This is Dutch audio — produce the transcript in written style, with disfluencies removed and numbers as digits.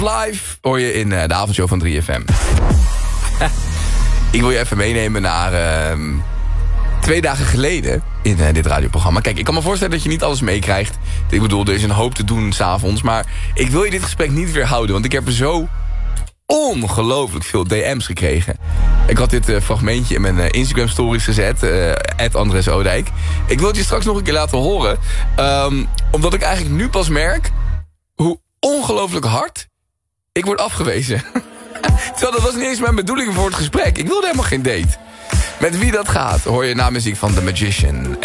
Live hoor je in de avondshow van 3FM. Ik wil je even meenemen naar 2 dagen geleden in dit radioprogramma. Kijk, ik kan me voorstellen dat je niet alles meekrijgt. Ik bedoel, er is een hoop te doen 's avonds. Maar ik wil je dit gesprek niet weerhouden. Want ik heb er zo ongelooflijk veel DM's gekregen. Ik had dit fragmentje in mijn Instagram stories gezet. @Andres Oudijk. Ik wil het je straks nog een keer laten horen. Omdat ik eigenlijk nu pas merk hoe ongelooflijk hard ik word afgewezen. Terwijl dat was niet eens mijn bedoeling voor het gesprek. Ik wilde helemaal geen date. Met wie dat gaat, hoor je na muziek van The Magician.